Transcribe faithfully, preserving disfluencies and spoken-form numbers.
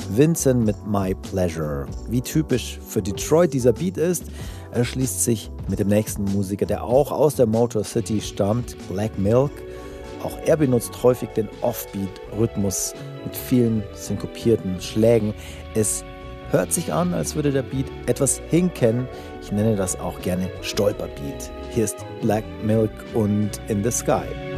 Vincent mit My Pleasure. Wie typisch für Detroit dieser Beat ist, er schließt sich mit dem nächsten Musiker, der auch aus der Motor City stammt, Black Milk. Auch er benutzt häufig den Offbeat-Rhythmus mit vielen synkopierten Schlägen. Es hört sich an, als würde der Beat etwas hinken. Ich nenne das auch gerne Stolperbeat. Hier ist Black Milk und In the Sky.